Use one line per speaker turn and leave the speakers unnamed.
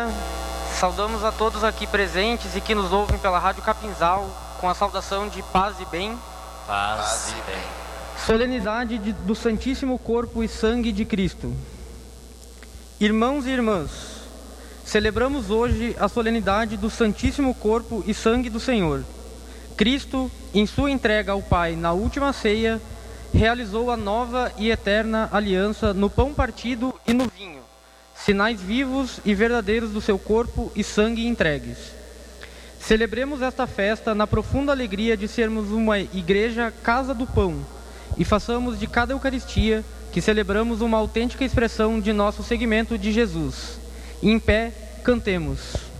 Saudamos a todos aqui presentes e que nos ouvem pela Rádio Capinzal, com a saudação de paz e bem.
Paz e bem.
Solenidade do Santíssimo Corpo e Sangue de Cristo. Irmãos e irmãs, celebramos hoje a solenidade do Santíssimo Corpo e Sangue do Senhor. Cristo, em sua entrega ao Pai na última ceia, realizou a nova e eterna aliança no pão partido e no vinho, sinais vivos e verdadeiros do seu corpo e sangue entregues. Celebremos esta festa na profunda alegria de sermos uma igreja casa do pão e façamos de cada Eucaristia que celebramos uma autêntica expressão de nosso seguimento de Jesus. Em pé, cantemos.